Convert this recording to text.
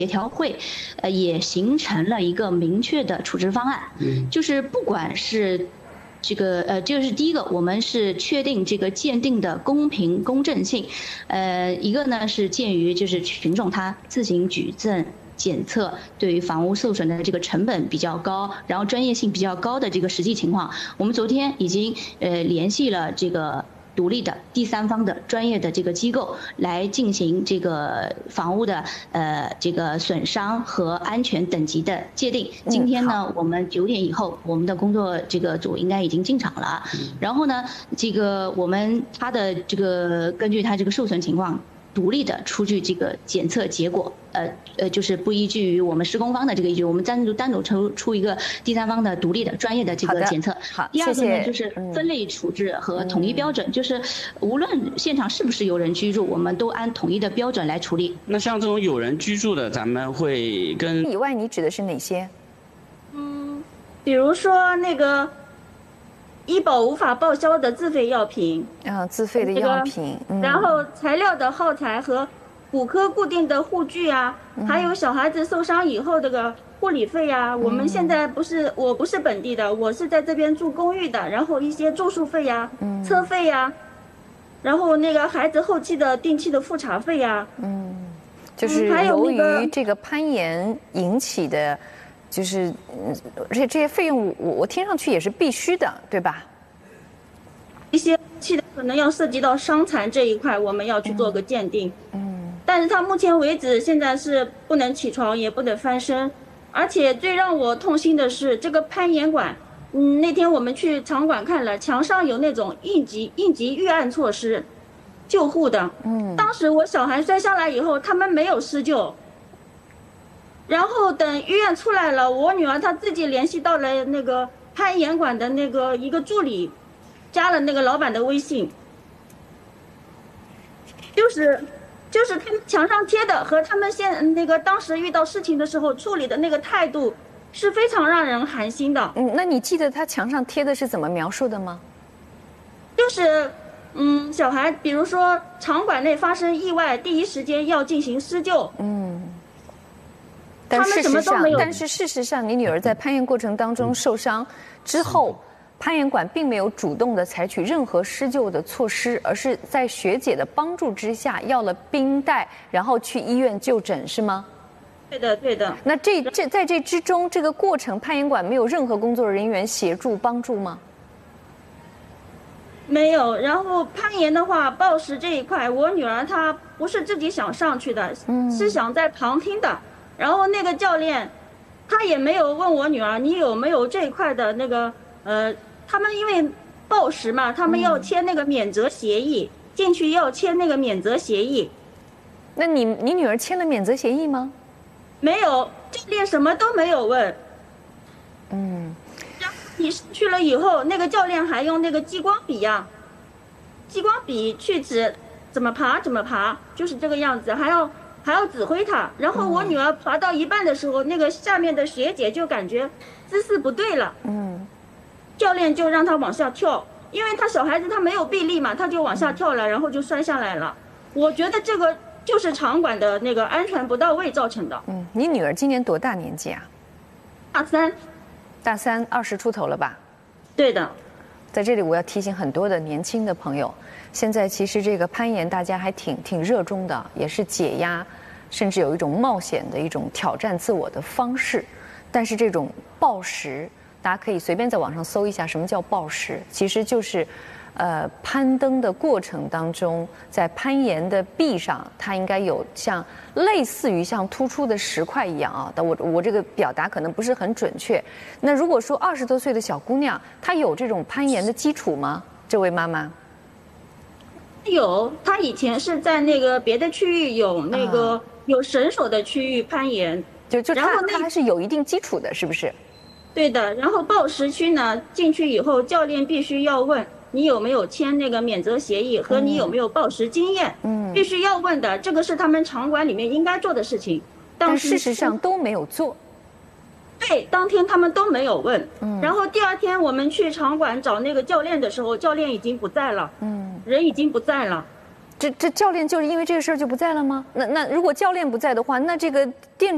协调会，也形成了一个明确的处置方案，就是不管是这个是第一个，我们是确定这个鉴定的公平公正性，一个呢是鉴于就是群众他自行举证检测对于房屋受损的这个成本比较高，然后专业性比较高的这个实际情况，我们昨天已经联系了这个独立的第三方的专业的这个机构来进行这个房屋的这个损伤和安全等级的界定。今天呢，我们9点以后，我们的工作这个组应该已经进场了。然后呢，这个他的这个根据他这个受损情况，独立的出具这个检测结果，就是不依据于我们施工方的这个依据，我们单独出一个第三方的独立的专业的这个检测。 好， 第二个呢就是分类处置和统一标准，就是无论现场是不是有人居住，我们都按统一的标准来处理。 那像这种有人居住的，咱们会跟以外，你指的是哪些？ 比如说那个医保无法报销的自费药品， 自费的药品， 然后材料的耗材和骨科固定的护具啊，还有小孩子受伤以后这个护理费啊，我们现在我不是本地的，我是在这边住公寓的，然后一些住宿费呀、车费呀，然后那个孩子后期的定期的复查费呀， 就是由于这个攀岩引起的。就是而且这些费用我听上去也是必须的，对吧？ 一些可能要涉及到伤残这一块，我们要去做个鉴定。但是他目前为止现在是不能起床，也不能翻身，而且最让我痛心的是这个攀岩馆。那天我们去场馆看了，墙上有那种应急预案措施，救护的。当时我小孩摔下来以后，他们没有施救。然后等医院出来了，我女儿她自己联系到了那个攀岩馆的那个一个助理，加了那个老板的微信，就是他们墙上贴的和他们当时遇到事情的时候处理的那个态度是非常让人寒心的。 那你记得他墙上贴的是怎么描述的吗？ 就是小孩比如说场馆内发生意外，第一时间要进行施救。 但是事实上，你女儿在攀岩过程当中受伤之后，攀岩馆并没有主动的采取任何施救的措施，而是在学姐的帮助之下要了冰袋，然后去医院就诊，是吗？ 对的，对的。 那在这之中，这个过程，攀岩馆没有任何工作人员协助帮助吗？ 没有。然后攀岩的话，报时这一块，我女儿她不是自己想上去的，是想在旁听的。然后那个教练，他也没有问我女儿你有没有这一块的那个他们因为报时嘛，他们要签那个免责协议，进去要签那个免责协议。 那你女儿签了免责协议吗？ 没有，教练什么都没有问。然后你去了以后，那个教练还用那个激光笔去指怎么爬，就是这个样子，还要指挥他。然后我女儿爬到一半的时候，那个下面的学姐就感觉姿势不对了，教练就让她往下跳，因为她小孩子她没有臂力嘛，她就往下跳了，然后就摔下来了。我觉得这个就是场馆的那个安全不到位造成的。 你女儿今年多大年纪啊？大三，20出头了吧？ 对的。 在这里我要提醒很多的年轻的朋友，现在其实这个攀岩大家还挺热衷的，也是解压，甚至有一种冒险的一种挑战自我的方式。但是这种抱石，大家可以随便在网上搜一下什么叫抱石，其实就是攀登的过程当中，在攀岩的壁上，它应该有类似于像突出的石块一样啊。但我这个表达可能不是很准确。那如果说20多岁的小姑娘，她有这种攀岩的基础吗？这位妈妈？ 有，她以前是在那个别的区域有绳索的区域攀岩， 然后她还是有一定基础的，是不是？ 对的。然后抱石区呢，进去以后，教练必须要问你有没有签那个免责协议和你有没有抱石经验，必须要问的，这个是他们场馆里面应该做的事情。 但事实上都没有做。 对，当天他们都没有问。然后第二天我们去场馆找那个教练的时候，教练已经不在了，人已经不在了。 这教练就是因为这个事儿就不在了吗？那如果教练不在的话，那这个店